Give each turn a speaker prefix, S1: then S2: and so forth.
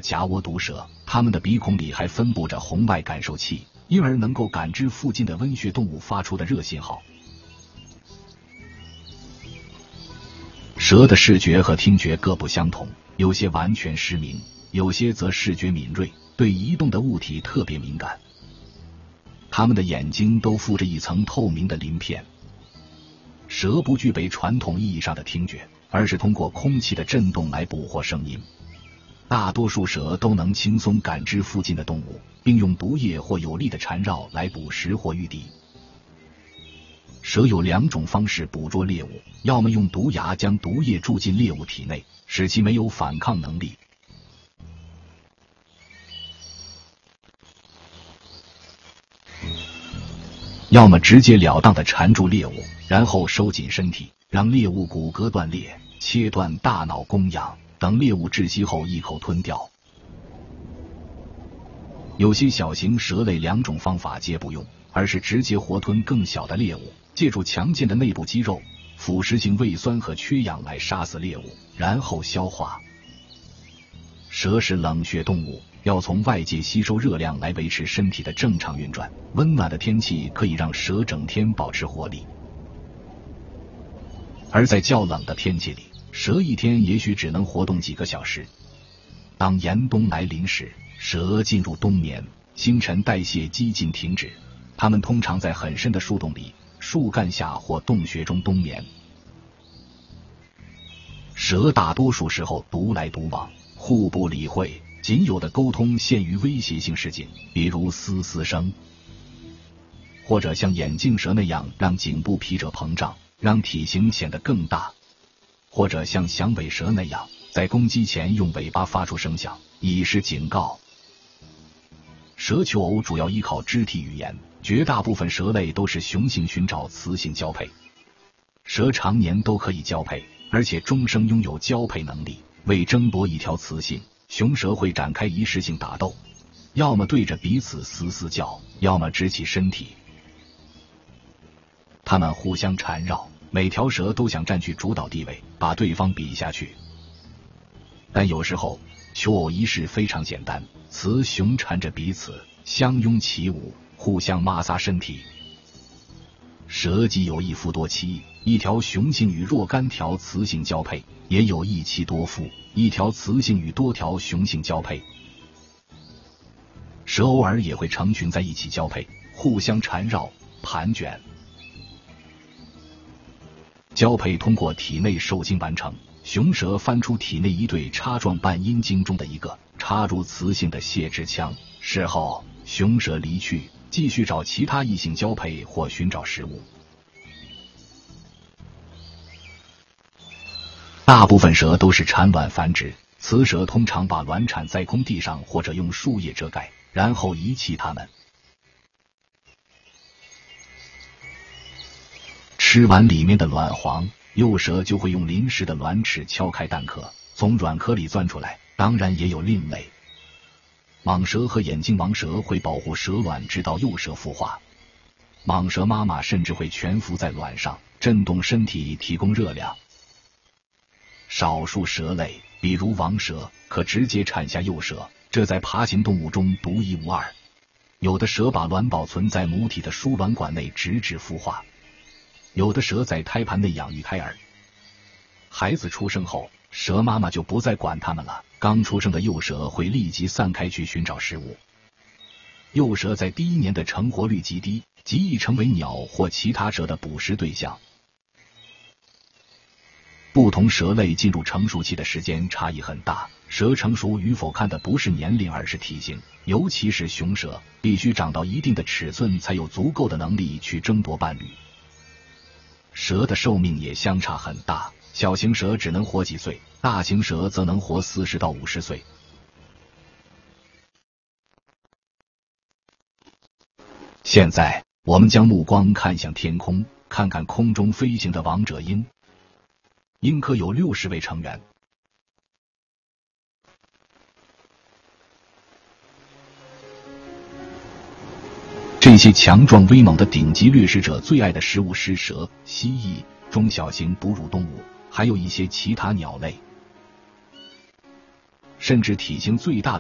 S1: 夹窝毒蛇，它们的鼻孔里还分布着红外感受器，因而能够感知附近的温血动物发出的热信号。蛇的视觉和听觉各不相同，有些完全失明，有些则视觉敏锐，对移动的物体特别敏感。它们的眼睛都附着一层透明的鳞片。蛇不具备传统意义上的听觉，而是通过空气的震动来捕获声音。大多数蛇都能轻松感知附近的动物，并用毒液或有力的缠绕来捕食或御敌。蛇有2种方式捕捉猎物，要么用毒牙将毒液注进猎物体内，使其没有反抗能力；要么直截了当地缠住猎物，然后收紧身体，让猎物骨骼断裂，切断大脑供氧，等猎物窒息后一口吞掉。有些小型蛇类2种方法皆不用，而是直接活吞更小的猎物，借助强健的内部肌肉、腐蚀性胃酸和缺氧来杀死猎物，然后消化。蛇是冷血动物，要从外界吸收热量来维持身体的正常运转。温暖的天气可以让蛇整天保持活力，而在较冷的天气里，蛇一天也许只能活动几个小时。当严冬来临时，蛇进入冬眠，新陈代谢几近停止，它们通常在很深的树洞里、树干下或洞穴中冬眠。蛇大多数时候独来独往，互不理会，仅有的沟通限于威胁性事件，比如嘶嘶声，或者像眼镜蛇那样让颈部皮褶膨胀，让体型显得更大，或者像响尾蛇那样在攻击前用尾巴发出声响，以示警告。蛇求偶主要依靠肢体语言，绝大部分蛇类都是雄性寻找雌性交配。蛇常年都可以交配，而且终生拥有交配能力。为争夺一条雌性，雄蛇会展开仪式性打斗，要么对着彼此嘶嘶叫，要么直起身体。它们互相缠绕，每条蛇都想占据主导地位，把对方比下去。但有时候求偶仪式非常简单，雌雄缠着彼此，相拥起舞，互相摩挲身体。蛇既有一夫多妻，一条雄性与若干条雌性交配，也有一妻多夫，一条雌性与多条雄性交配。蛇偶尔也会成群在一起交配，互相缠绕、盘卷。交配通过体内受精完成，雄蛇翻出体内一对叉状半阴茎中的一个，插入雌性的泄殖腔，事后雄蛇离去，继续找其他异性交配或寻找食物。大部分蛇都是产卵繁殖，雌蛇通常把卵产在空地上或者用树叶遮盖，然后遗弃它们。吃完里面的卵黄，幼蛇就会用临时的卵齿敲开蛋壳，从卵壳里钻出来。当然也有另类，蟒蛇和眼镜王蛇会保护蛇卵直到幼蛇孵化，蟒蛇妈妈甚至会蜷伏在卵上，震动身体提供热量。少数蛇类，比如王蛇，可直接产下幼蛇，这在爬行动物中独一无二。有的蛇把卵保存在母体的输卵管内直至孵化，有的蛇在胎盘内养育胎儿。孩子出生后，蛇妈妈就不再管它们了，刚出生的幼蛇会立即散开去寻找食物。幼蛇在第1年的成活率极低，极易成为鸟或其他蛇的捕食对象。不同蛇类进入成熟期的时间差异很大，蛇成熟与否看的不是年龄，而是体型。尤其是雄蛇，必须长到一定的尺寸才有足够的能力去争夺伴侣。蛇的寿命也相差很大，小型蛇只能活几岁，大型蛇则能活40到50岁。现在我们将目光看向天空，看看空中飞行的王者鹰。鹰科有60位成员，这些强壮威猛的顶级掠食者最爱的食物是蛇、蜥蜴、中小型哺乳动物，还有一些其他鸟类，甚至体型最大的